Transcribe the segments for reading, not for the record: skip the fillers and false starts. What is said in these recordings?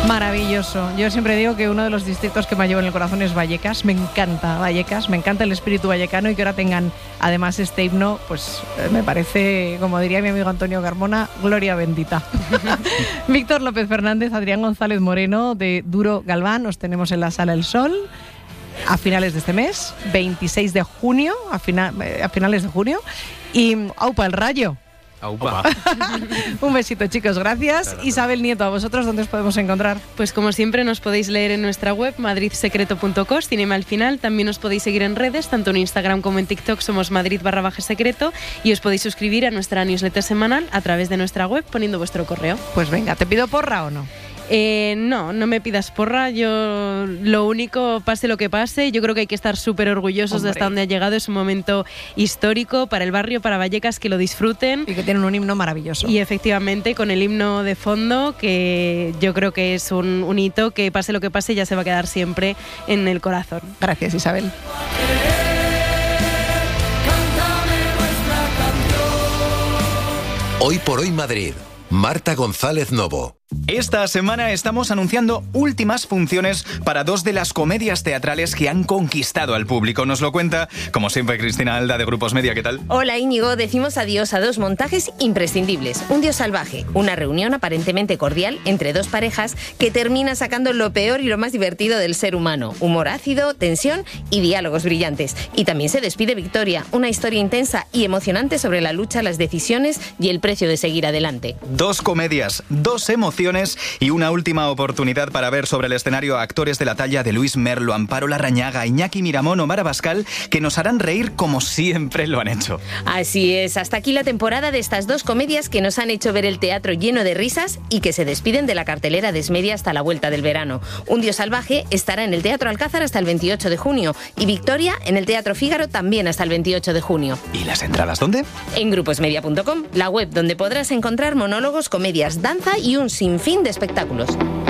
Maravilloso. Yo siempre digo que uno de los distritos que más llevo en el corazón es Vallecas. Me encanta Vallecas, me encanta el espíritu vallecano, y que ahora tengan además este himno, pues me parece, como diría mi amigo Antonio Carmona, gloria bendita. Víctor López Fernández, Adrián González Moreno de Duro Galván, os tenemos en la Sala El Sol a finales de este mes, 26 de junio, a finales de junio, y aupa el Rayo. Aupa. Un besito, chicos, gracias. Claro. Isabel Nieto, ¿a vosotros dónde os podemos encontrar? Pues como siempre nos podéis leer en nuestra web madridsecreto.cos, Cinema al Final. También os podéis seguir en redes, tanto en Instagram como en TikTok somos Madrid_secreto, y os podéis suscribir a nuestra newsletter semanal a través de nuestra web poniendo vuestro correo. Pues venga, ¿te pido porra o no? No me pidas porra. Yo lo único, pase lo que pase, yo creo que hay que estar súper orgullosos de hasta dónde ha llegado. Es un momento histórico para el barrio, para Vallecas, que lo disfruten. Y que tienen un himno maravilloso. Y efectivamente, con el himno de fondo, que yo creo que es un hito que, pase lo que pase, ya se va a quedar siempre en el corazón. Gracias, Isabel. Hoy por hoy Madrid. Marta González Novo. Esta semana estamos anunciando últimas funciones para dos de las comedias teatrales que han conquistado al público. Nos lo cuenta, como siempre, Cristina Alda de Grupos Media. ¿Qué tal? Hola, Íñigo. Decimos adiós a dos montajes imprescindibles. Un Dios salvaje, una reunión aparentemente cordial entre dos parejas que termina sacando lo peor y lo más divertido del ser humano. Humor ácido, tensión y diálogos brillantes. Y también se despide Victoria, una historia intensa y emocionante sobre la lucha, las decisiones y el precio de seguir adelante. Dos comedias, dos emociones y una última oportunidad para ver sobre el escenario a actores de la talla de Luis Merlo, Amparo Larrañaga, Iñaki Miramón o Mara Abascal, que nos harán reír como siempre lo han hecho. Así es, hasta aquí la temporada de estas dos comedias que nos han hecho ver el teatro lleno de risas y que se despiden de la cartelera de Esmedia hasta la vuelta del verano. Un Dios salvaje estará en el Teatro Alcázar hasta el 28 de junio y Victoria en el Teatro Fígaro también hasta el 28 de junio. ¿Y las entradas dónde? En gruposmedia.com, la web donde podrás encontrar monólogos, comedias, danza y un sinfín de espectáculos.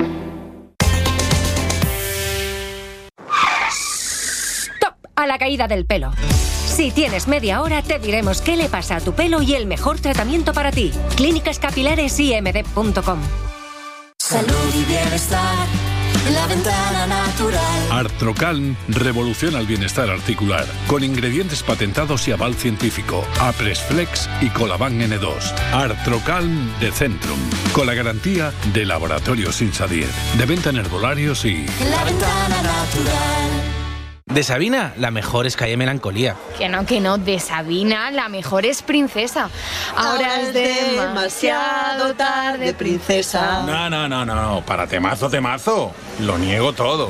¡Stop! A la caída del pelo. Si tienes media hora, te diremos qué le pasa a tu pelo y el mejor tratamiento para ti. Clínicas Capilares IMD.com. Salud y bienestar, la ventana natural. Artrocalm revoluciona el bienestar articular con ingredientes patentados y aval científico. Apresflex y Colaban N2. Artrocalm de Centrum, con la garantía de Laboratorios Insadiet, de venta en herbolarios y... La ventana natural. De Sabina, la mejor es Calle Melancolía. Que no, de Sabina, la mejor es Princesa. Ahora es demasiado tarde, princesa. No, para temazo. Lo niego todo.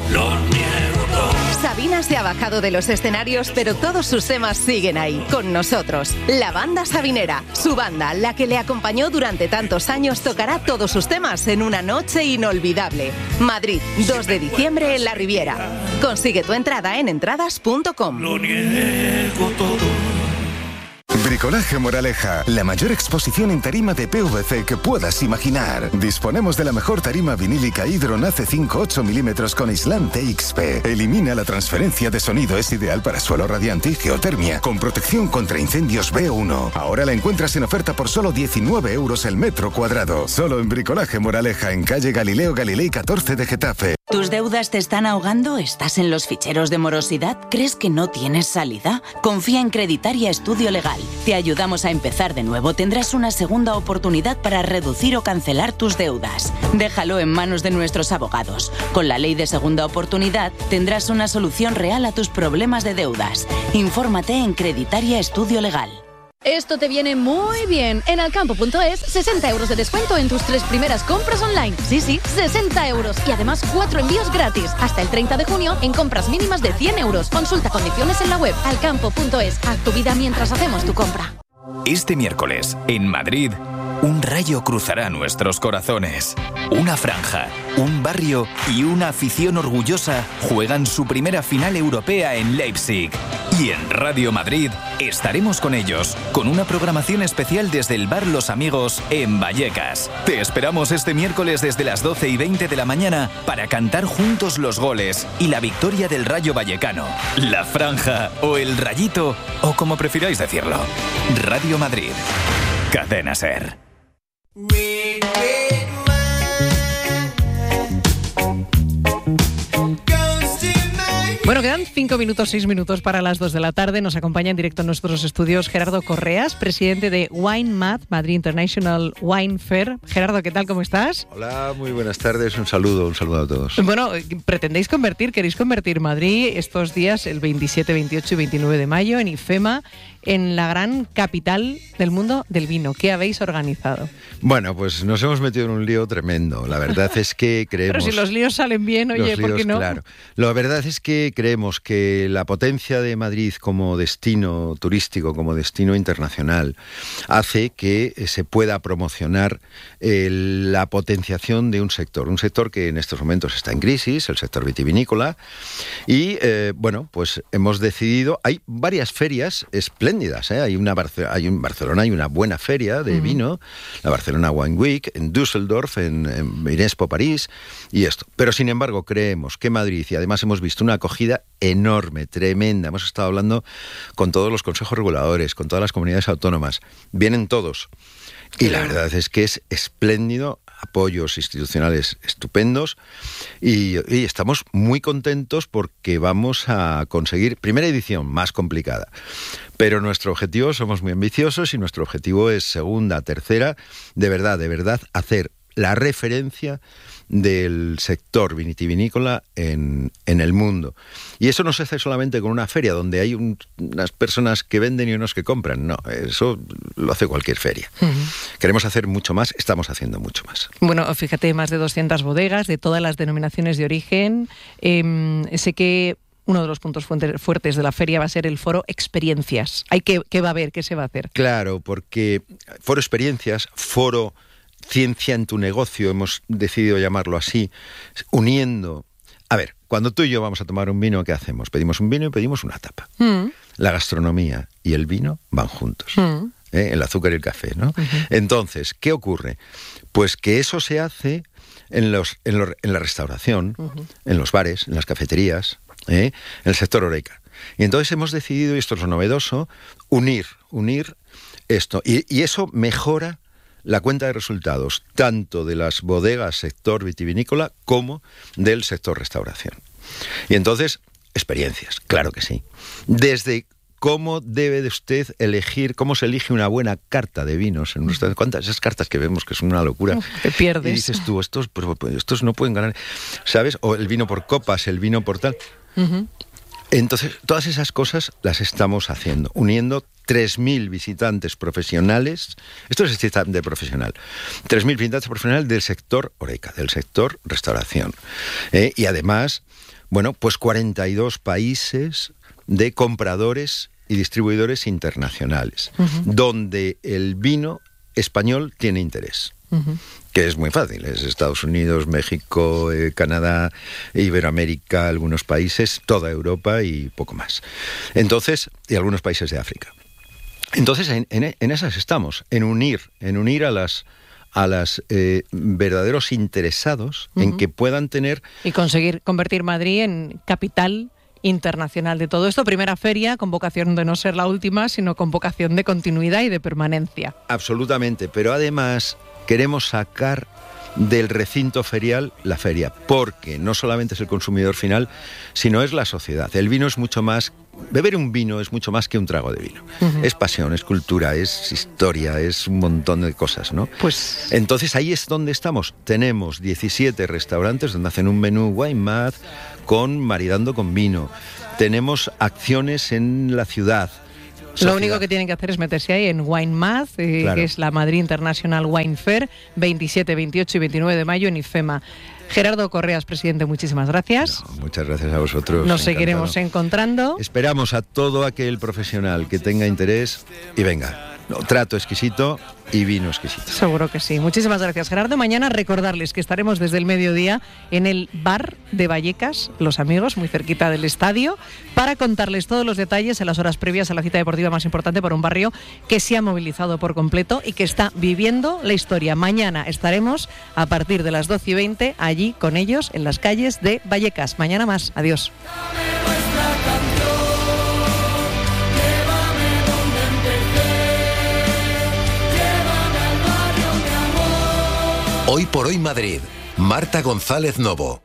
Sabina se ha bajado de los escenarios, pero todos sus temas siguen ahí, con nosotros. La banda sabinera, su banda, la que le acompañó durante tantos años, tocará todos sus temas en una noche inolvidable. Madrid, 2 de diciembre en La Riviera. Consigue tu entrada en entradas.com. Lo niego todo. Bricolaje Moraleja, la mayor exposición en tarima de PVC que puedas imaginar. Disponemos de la mejor tarima vinílica Hydron AC5 8 milímetros con aislante XP. Elimina la transferencia de sonido, es ideal para suelo radiante y geotermia, con protección contra incendios B1. Ahora la encuentras en oferta por solo 19 euros el metro cuadrado. Solo en Bricolaje Moraleja, en calle Galileo Galilei 14 de Getafe. ¿Tus deudas te están ahogando? ¿Estás en los ficheros de morosidad? ¿Crees que no tienes salida? Confía en Creditaria Estudio Legal. Te ayudamos a empezar de nuevo. Tendrás una segunda oportunidad para reducir o cancelar tus deudas. Déjalo en manos de nuestros abogados. Con la ley de segunda oportunidad tendrás una solución real a tus problemas de deudas. Infórmate en Creditaria Estudio Legal. Esto te viene muy bien. En alcampo.es, 60 euros de descuento en tus 3 primeras compras online. Sí, 60 euros. Y además 4 envíos gratis. Hasta el 30 de junio en compras mínimas de 100 euros. Consulta condiciones en la web alcampo.es. Haz tu vida mientras hacemos tu compra. Este miércoles, en Madrid, un rayo cruzará nuestros corazones. Una franja, un barrio y una afición orgullosa juegan su primera final europea en Leipzig. Y en Radio Madrid estaremos con ellos, con una programación especial desde el bar Los Amigos en Vallecas. Te esperamos este miércoles desde las 12:20 de la mañana para cantar juntos los goles y la victoria del Rayo Vallecano, la franja o el rayito, o como prefiráis decirlo. Radio Madrid. Cadena SER. Quedan 5 minutos, 6 minutos para las 2 de la tarde. Nos acompaña en directo en nuestros estudios Gerardo Correas, presidente de WineMath, Madrid International Wine Fair. Gerardo, ¿qué tal? ¿Cómo estás? Hola, muy buenas tardes. Un saludo a todos. Bueno, queréis convertir Madrid estos días, el 27, 28 y 29 de mayo, en IFEMA, en la gran capital del mundo del vino. ¿Qué habéis organizado? Bueno, pues nos hemos metido en un lío tremendo. La verdad es que creemos... Pero si los líos salen bien, oye, ¿por qué no? Claro. La verdad es que creemos que la potencia de Madrid como destino turístico, como destino internacional, hace que se pueda promocionar la potenciación de un sector que en estos momentos está en crisis, el sector vitivinícola, y bueno, pues hemos decidido, hay varias ferias espléndidas, hay en Barcelona hay una buena feria de vino, la Barcelona Wine Week, en Düsseldorf, en Expo París, y esto. Pero sin embargo creemos que Madrid, y además hemos visto una acogida enorme, tremenda, hemos estado hablando con todos los consejos reguladores, con todas las comunidades autónomas, vienen todos. Y la verdad es que es espléndido, apoyos institucionales estupendos y estamos muy contentos porque vamos a conseguir, primera edición más complicada, pero nuestro objetivo, somos muy ambiciosos y nuestro objetivo es segunda, tercera, de verdad, hacer la referencia del sector vitivinícola en el mundo. Y eso no se hace solamente con una feria donde hay unas personas que venden y unos que compran. No, eso lo hace cualquier feria. Queremos hacer mucho más, estamos haciendo mucho más. Bueno, fíjate, más de 200 bodegas de todas las denominaciones de origen. Sé que uno de los puntos fuertes de la feria va a ser el foro Experiencias. ¿Qué va a haber? ¿Qué se va a hacer? Claro, porque foro Experiencias, foro Ciencia en tu negocio, hemos decidido llamarlo así, uniendo... A ver, cuando tú y yo vamos a tomar un vino, ¿qué hacemos? Pedimos un vino y pedimos una tapa. La gastronomía y el vino van juntos. El azúcar y el café, ¿no? Entonces, ¿qué ocurre? Pues que eso se hace en la restauración, en los bares, en las cafeterías, en el sector Horeca. Y entonces hemos decidido, y esto es lo novedoso, unir esto. Y eso mejora la cuenta de resultados, tanto de las bodegas sector vitivinícola como del sector restauración. Y entonces, experiencias, claro que sí. Desde cómo debe de usted elegir, cómo se elige una buena carta de vinos. ¿Cuántas esas cartas que vemos que son una locura? Te pierdes. Y dices tú, estos no pueden ganar, ¿sabes? O el vino por copas, el vino por tal. Entonces, todas esas cosas las estamos haciendo, uniendo 3.000 visitantes profesionales, esto es visitante profesional, 3.000 visitantes profesionales del sector Horeca, del sector restauración. Y además, bueno, pues 42 países de compradores y distribuidores internacionales, donde el vino español tiene interés. Que es muy fácil, es Estados Unidos, México, Canadá, Iberoamérica, algunos países, toda Europa y poco más. Entonces, y algunos países de África. Entonces, en esas estamos, en unir a las verdaderos interesados en que puedan tener... Y conseguir convertir Madrid en capital internacional de todo esto. Primera feria con vocación de no ser la última, sino con vocación de continuidad y de permanencia. Absolutamente, pero además queremos sacar del recinto ferial la feria, porque no solamente es el consumidor final, sino es la sociedad. El vino es mucho más... Beber un vino es mucho más que un trago de vino. Es pasión, es cultura, es historia, es un montón de cosas, ¿no? Pues... Entonces ahí es donde estamos. Tenemos 17 restaurantes donde hacen un menú WineMath maridando con vino. Tenemos acciones en la ciudad. Lo único que tienen que hacer es meterse ahí en WineMath, claro, que es la Madrid International Wine Fair, 27, 28 y 29 de mayo en IFEMA. Gerardo Correas, presidente, muchísimas gracias. No, muchas gracias a vosotros. Nos seguiremos encontrando. Esperamos a todo aquel profesional que tenga interés y venga. Trato exquisito y vino exquisito. Seguro que sí. Muchísimas gracias, Gerardo. Mañana recordarles que estaremos desde el mediodía en el bar de Vallecas, Los Amigos, muy cerquita del estadio, para contarles todos los detalles en las horas previas a la cita deportiva más importante por un barrio que se ha movilizado por completo y que está viviendo la historia. Mañana estaremos a partir de las 12:20 allí con ellos en las calles de Vallecas. Mañana más. Adiós. Hoy por hoy Madrid, Marta González Novo.